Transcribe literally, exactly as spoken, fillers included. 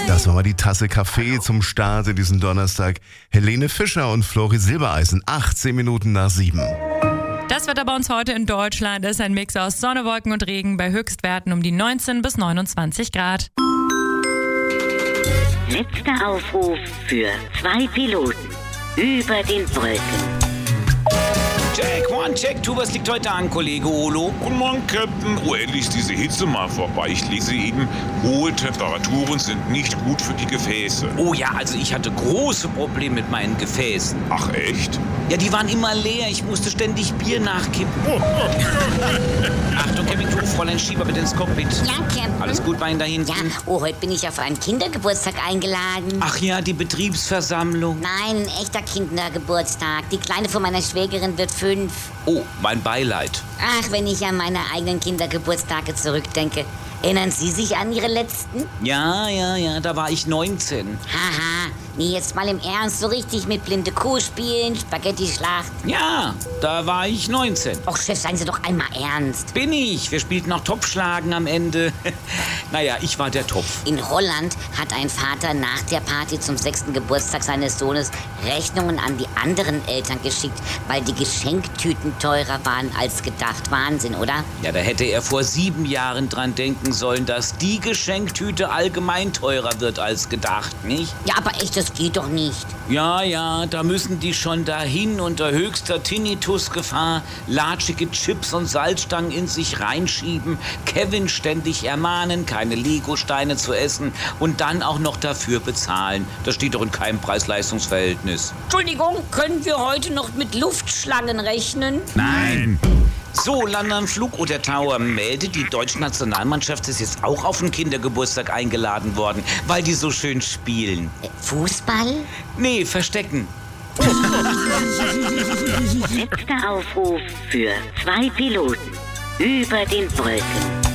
Das war mal die Tasse Kaffee zum Start in diesen Donnerstag. Helene Fischer und Flori Silbereisen, achtzehn Minuten nach sieben. Das Wetter bei uns heute in Deutschland ist ein Mix aus Sonne, Wolken und Regen bei Höchstwerten um die neunzehn bis neunundzwanzig Grad. Letzter Aufruf für zwei Piloten über den Wolken. Check, one, check, two, was liegt heute an, Kollege Olo? Guten Morgen, Captain. Oh, endlich ist diese Hitze mal vorbei. Ich lese eben, hohe Temperaturen sind nicht gut für die Gefäße. Oh ja, also ich hatte große Probleme mit meinen Gefäßen. Ach, echt? Ja, die waren immer leer. Ich musste ständig Bier nachkippen. Achtung, Kevin, du, Fräulein Schieber, bitte ins Cockpit. Ja, Captain. Alles gut bei Ihnen da hinten? Ja, oh, heute bin ich auf einen Kindergeburtstag eingeladen. Ach ja, die Betriebsversammlung. Nein, ein echter Kindergeburtstag. Die Kleine von meiner Schwägerin wird fünf. Oh, mein Beileid. Ach, wenn ich an meine eigenen Kindergeburtstage zurückdenke. Erinnern Sie sich an Ihre letzten? Ja, ja, ja, da war ich neunzehn. Haha, nee, jetzt mal im Ernst, so richtig mit blinde Kuh spielen, Spaghetti-Schlacht. Ja, da war ich neunzehn. Och, Chef, seien Sie doch einmal ernst. Bin ich. Wir spielten noch Topfschlagen am Ende. Naja, ich war der Topf. In Holland hat ein Vater nach der Party zum sechsten Geburtstag seines Sohnes Rechnungen an die anderen Eltern geschickt, weil die Geschenktüten teurer waren als gedacht. Wahnsinn, oder? Ja, da hätte er vor sieben Jahren dran denken sollen, dass die Geschenktüte allgemein teurer wird als gedacht, nicht? Ja, aber echt, das geht doch nicht. Ja, ja, da müssen die schon dahin unter höchster Tinnitusgefahr latschige Chips und Salzstangen in sich reinschieben, Kevin ständig ermahnen, keine Legosteine zu essen und dann auch noch dafür bezahlen. Das steht doch in keinem Preis-Leistungs-Verhältnis. Entschuldigung, können wir heute noch mit Luftschlangen rechnen? Nein. So, London Flugoder Tower meldet, die deutsche Nationalmannschaft ist jetzt auch auf den Kindergeburtstag eingeladen worden, weil die so schön spielen. Äh, Fußball? Nee, Verstecken. Letzter Aufruf für zwei Piloten über den Wolken.